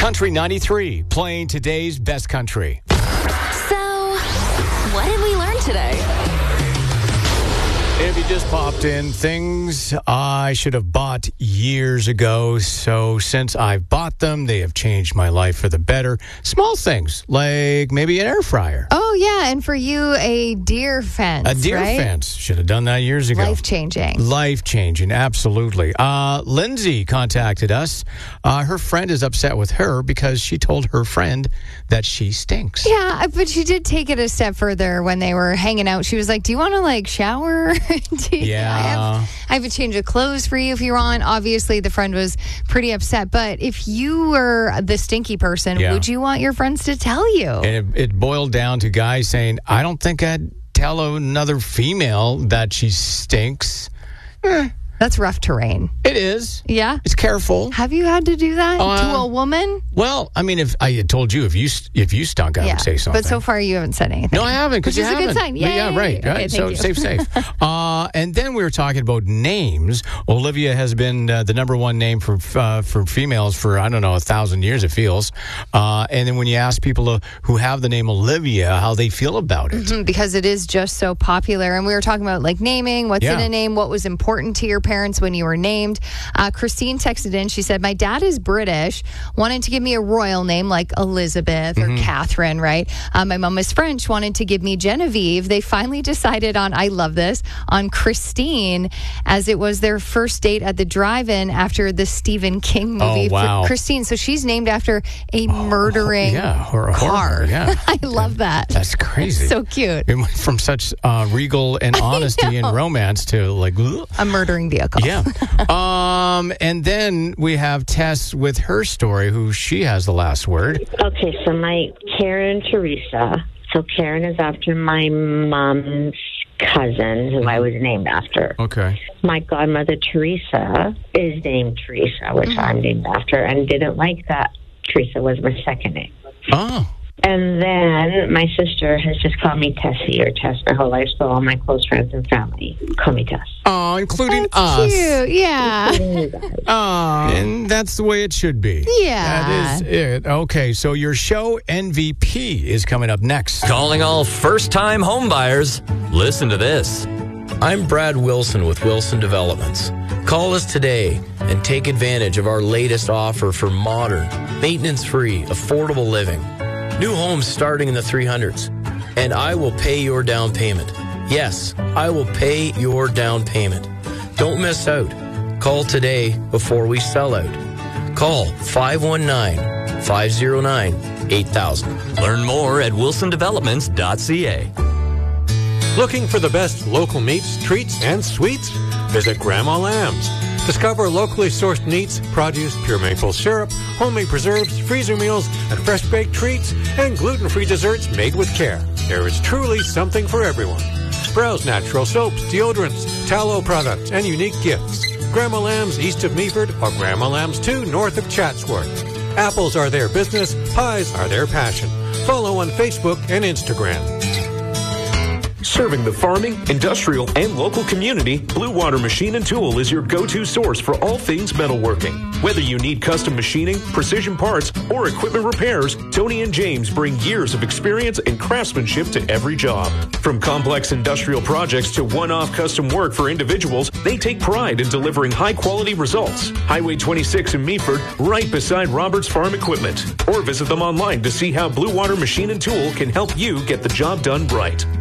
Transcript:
Country 93, playing today's best country. So, what did we learn today? If you just popped in, things I should have bought years ago. So since I've bought them, they have changed my life for the better. Small things, like maybe an air fryer. Oh, yeah. And for you, a deer fence. A deer right? fence. Should have done that years ago. Life-changing. Life-changing, absolutely. Lindsay contacted us. Her friend is upset with her because she told her friend that she stinks. Yeah, but she did take it a step further when they were hanging out. She was like, do you want to, shower? Yeah. I have a change of clothes for you if you want. Obviously, the friend was pretty upset. But if you were the stinky person, would you want your friends to tell you? And it boiled down to guys saying, I don't think I'd tell another female that she stinks. That's rough terrain. It is. Yeah? It's careful. Have you had to do that to a woman? Well, I mean, if I had told you if you stunk, I would say something. But so far, you haven't said anything. No, I haven't, because you haven't. Which is a good sign. Yeah, right. Okay, so thank you. safe. And then we were talking about names. Olivia has been the number one name for females for, 1,000 years, it feels. And then when you ask people who have the name Olivia how they feel about it. Because it is just so popular. And we were talking about naming, what's in a name, what was important to your parents when you were named. Christine texted in. She said, my dad is British, wanted to give me a royal name like Elizabeth or Catherine, right? My mom is French, wanted to give me Genevieve. They finally decided on, I love this, on Christine, as it was their first date at the drive-in after the Stephen King movie. Oh, wow. For Christine. So she's named after a murdering or a car. Horror, yeah. I love that. That's crazy. So cute. It went from such regal and honesty and romance to a murdering vehicle. Yeah. And then we have Tess with her story, who she has the last word. Okay, so my Karen Teresa. So Karen is after my mom's cousin, who I was named after. Okay. My godmother Teresa is named Teresa, which I'm named after, and didn't like that Teresa was my second name. Oh. And then my sister has just called me Tessie or Tess her whole life, so all my close friends and family call me Tess. Oh, including That's us. cute. Yeah. Oh, and that's the way it should be. Yeah. That is it. Okay, so your show MVP is coming up next. Calling all first-time homebuyers. Listen to this. I'm Brad Wilson with Wilson Developments. Call us today and take advantage of our latest offer for modern, maintenance-free, affordable living. New homes starting in the 300s. And I will pay your down payment. Yes, I will pay your down payment. Don't miss out. Call today before we sell out. Call 519-509-8000. Learn more at wilsondevelopments.ca. Looking for the best local meats, treats, and sweets? Visit Grandma Lamb's. Discover locally sourced meats, produce, pure maple syrup, homemade preserves, freezer meals, and fresh-baked treats, and gluten-free desserts made with care. There is truly something for everyone. Browse natural soaps, deodorants, tallow products, and unique gifts. Grandma Lamb's east of Meaford or Grandma Lamb's 2 north of Chatsworth. Apples are their business, pies are their passion. Follow on Facebook and Instagram. Serving the farming, industrial, and local community, Blue Water Machine and Tool is your go-to source for all things metalworking. Whether you need custom machining, precision parts, or equipment repairs, Tony and James bring years of experience and craftsmanship to every job. From complex industrial projects to one-off custom work for individuals, they take pride in delivering high-quality results. Highway 26 in Meaford, right beside Roberts Farm Equipment. Or visit them online to see how Blue Water Machine and Tool can help you get the job done right.